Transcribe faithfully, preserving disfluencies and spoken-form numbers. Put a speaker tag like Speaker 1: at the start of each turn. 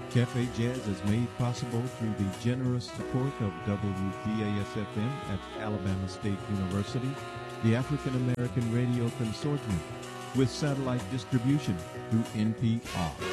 Speaker 1: Cafe Jazz is made possible through the generous support of W D A S F M at Alabama State University, the African American Radio Consortium, with satellite distribution through N P R.